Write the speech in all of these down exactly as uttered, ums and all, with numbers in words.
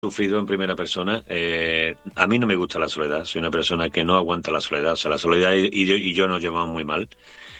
sufrido en primera persona. Eh, a mí no me gusta la soledad, soy una persona que no aguanta la soledad, o sea, la soledad y, y yo, y yo nos llevamos muy mal.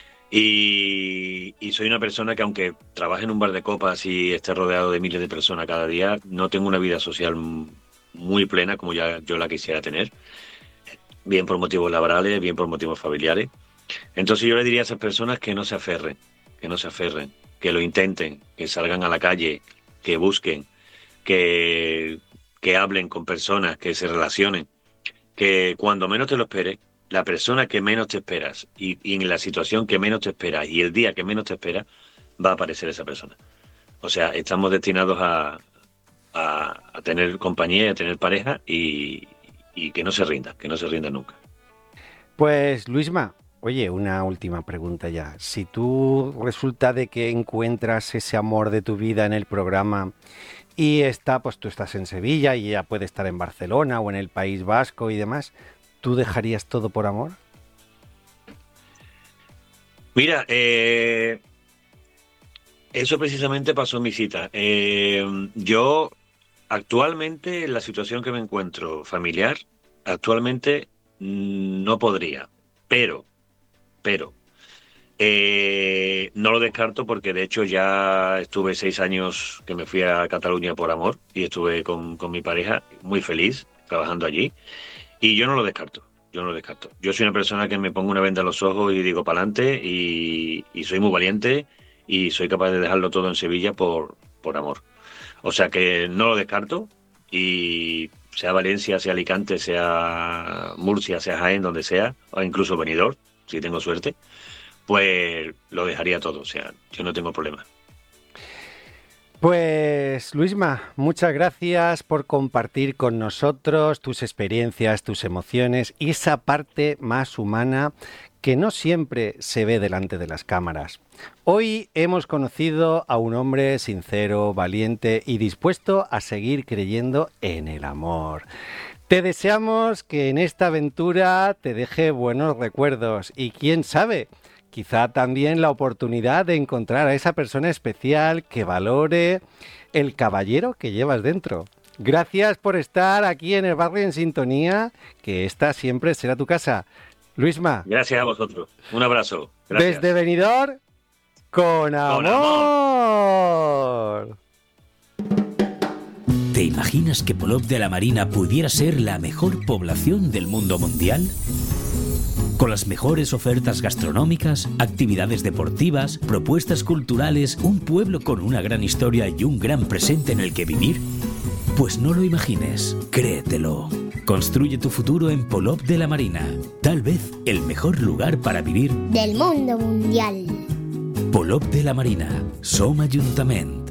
Y, y soy una persona que aunque trabaje en un bar de copas y esté rodeado de miles de personas cada día, no tengo una vida social m- muy plena como ya yo la quisiera tener, bien por motivos laborales, bien por motivos familiares. Entonces yo le diría a esas personas que no se aferren, que no se aferren, que lo intenten, que salgan a la calle, que busquen, que, que hablen con personas, que se relacionen, que cuando menos te lo esperes, la persona que menos te esperas y, y en la situación que menos te esperas y el día que menos te esperas, va a aparecer esa persona. O sea, estamos destinados a, a, a tener compañía y a tener pareja y, y que no se rinda, que no se rinda nunca. Pues Luisma, oye, una última pregunta ya. Si tú resulta de que encuentras ese amor de tu vida en el programa y está, pues tú estás en Sevilla y ella puede estar en Barcelona o en el País Vasco y demás, ¿tú dejarías todo por amor? Mira, eh, eso precisamente pasó en mi cita. Eh, yo actualmente, en la situación que me encuentro familiar, actualmente mm, no podría, pero, pero, eh, no lo descarto porque de hecho ya estuve seis años que me fui a Cataluña por amor y estuve con, con mi pareja muy feliz trabajando allí y yo no lo descarto, yo no lo descarto. Yo soy una persona que me pongo una venda en los ojos y digo para adelante y, y soy muy valiente y soy capaz de dejarlo todo en Sevilla por, por amor. O sea que no lo descarto y sea Valencia, sea Alicante, sea Murcia, sea Jaén, donde sea, o incluso Benidorm, si tengo suerte, pues lo dejaría todo. O sea, yo no tengo problema. Pues Luisma, muchas gracias por compartir con nosotros tus experiencias, tus emociones y esa parte más humana que no siempre se ve delante de las cámaras. Hoy hemos conocido a un hombre sincero, valiente y dispuesto a seguir creyendo en el amor. Te deseamos que en esta aventura te deje buenos recuerdos y quién sabe, quizá también la oportunidad de encontrar a esa persona especial que valore el caballero que llevas dentro. Gracias por estar aquí en el barrio en sintonía, que esta siempre será tu casa. Luisma, Gracias a vosotros. Un abrazo. desde Gracias. Benidorm, con Con amor. amor. ¿Te imaginas que Polop de la Marina pudiera ser la mejor población del mundo mundial? Con las mejores ofertas gastronómicas, actividades deportivas, propuestas culturales, un pueblo con una gran historia y un gran presente en el que vivir. Pues no lo imagines, créetelo. Construye tu futuro en Polop de la Marina. Tal vez el mejor lugar para vivir del mundo mundial. Polop de la Marina, Som Ajuntament.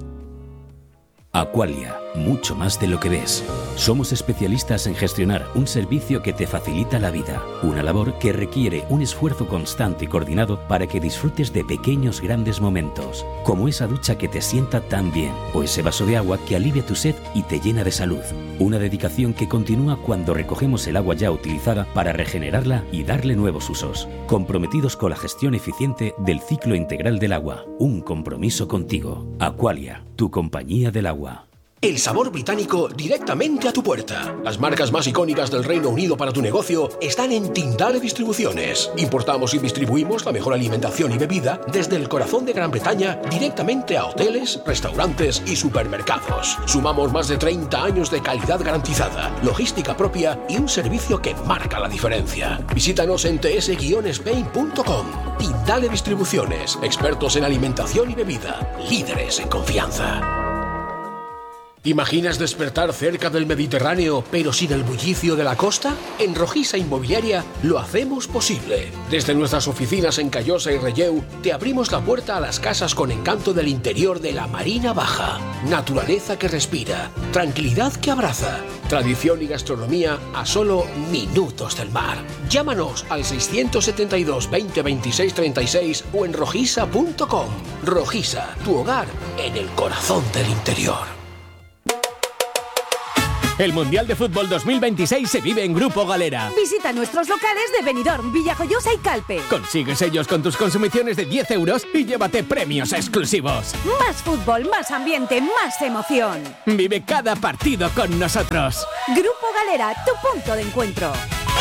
Aqualia, mucho más de lo que ves. Somos especialistas en gestionar un servicio que te facilita la vida, una labor que requiere un esfuerzo constante y coordinado para que disfrutes de pequeños grandes momentos, como esa ducha que te sienta tan bien, o ese vaso de agua que alivia tu sed y te llena de salud. Una dedicación que continúa cuando recogemos el agua ya utilizada para regenerarla y darle nuevos usos. Comprometidos con la gestión eficiente del ciclo integral del agua. Un compromiso contigo. Aqualia, tu compañía del agua. El sabor británico directamente a tu puerta. Las marcas más icónicas del Reino Unido para tu negocio están en Tindale Distribuciones. Importamos y distribuimos la mejor alimentación y bebida desde el corazón de Gran Bretaña directamente a hoteles, restaurantes y supermercados. Sumamos más de treinta años de calidad garantizada, logística propia y un servicio que marca la diferencia. Visítanos en t s guion spain punto com. Tindale Distribuciones, expertos en alimentación y bebida, líderes en confianza. ¿Imaginas despertar cerca del Mediterráneo, pero sin el bullicio de la costa? En Rojisa Inmobiliaria lo hacemos posible. Desde nuestras oficinas en Callosa y Relleu, te abrimos la puerta a las casas con encanto del interior de la Marina Baja. Naturaleza que respira, tranquilidad que abraza, tradición y gastronomía a solo minutos del mar. Llámanos al seiscientos setenta y dos, veinte, veintiséis, treinta y seis o en rojisa punto com. Rojisa, tu hogar en el corazón del interior. El Mundial de Fútbol dos mil veintiséis se vive en Grupo Galera. Visita nuestros locales de Benidorm, Villajoyosa y Calpe. Consigue sellos con tus consumiciones de diez euros y llévate premios exclusivos. Más fútbol, más ambiente, más emoción. Vive cada partido con nosotros. Grupo Galera, tu punto de encuentro.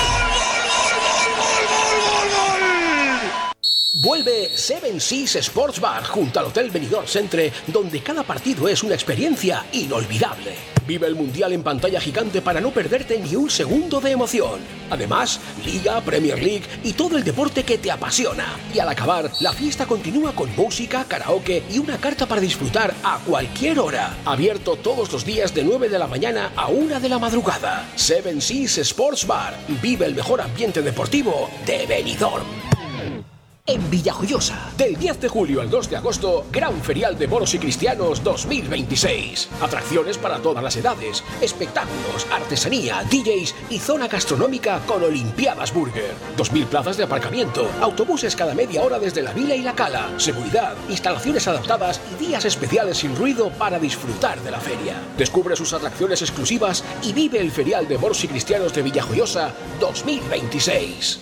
Vuelve Seven Seas Sports Bar junto al Hotel Benidorm Centre, donde cada partido es una experiencia inolvidable. Vive el Mundial en pantalla gigante para no perderte ni un segundo de emoción. Además, Liga, Premier League y todo el deporte que te apasiona. Y al acabar, la fiesta continúa con música, karaoke y una carta para disfrutar a cualquier hora. Abierto todos los días de nueve de la mañana a una de la madrugada. Seven Seas Sports Bar. Vive el mejor ambiente deportivo de Benidorm. En Villajoyosa, del diez de julio al dos de agosto, Gran Ferial de Moros y Cristianos dos mil veintiséis. Atracciones para todas las edades, espectáculos, artesanía, D Js y zona gastronómica con Olimpiadas Burger. dos mil plazas de aparcamiento, autobuses cada media hora desde la Vila y la Cala, seguridad, instalaciones adaptadas y días especiales sin ruido para disfrutar de la feria. Descubre sus atracciones exclusivas y vive el Ferial de Moros y Cristianos de Villajoyosa dos mil veintiséis.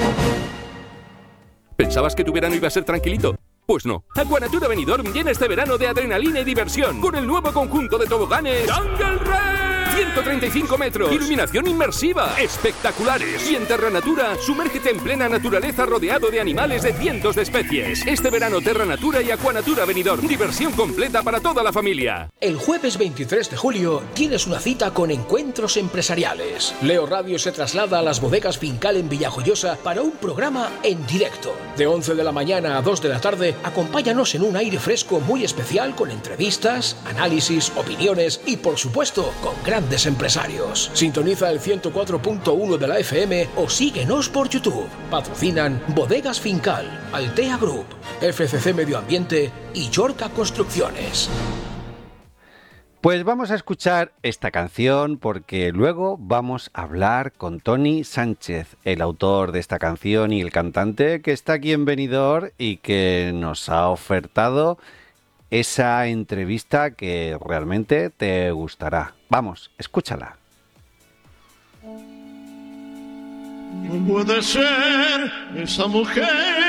¿Pensabas que tu verano iba a ser tranquilito? Pues no. Aquanatura Benidorm llena este verano de adrenalina y diversión con el nuevo conjunto de toboganes Jungle Race. ciento treinta y cinco metros, iluminación inmersiva, espectaculares. Y en Terra Natura, sumérgete en plena naturaleza rodeado de animales de cientos de especies. Este verano Terra Natura y Aquanatura Benidorm, diversión completa para toda la familia. El jueves veintitrés de julio tienes una cita con Encuentros Empresariales. Leo Radio se traslada a las bodegas Fincal en Villajoyosa para un programa en directo. De once de la mañana a dos de la tarde, acompáñanos en un aire fresco muy especial con entrevistas, análisis, opiniones y, por supuesto, con grandes empresarios. Sintoniza el ciento cuatro punto uno de la F M o síguenos por YouTube. Patrocinan Bodegas Fincal, Altea Group, F C C Medio Ambiente y Yorca Construcciones. Pues vamos a escuchar esta canción porque luego vamos a hablar con Tony Sánchez, el autor de esta canción y el cantante que está aquí en Benidorm y que nos ha ofertado esa entrevista que realmente te gustará. Vamos, escúchala. No puede ser esa mujer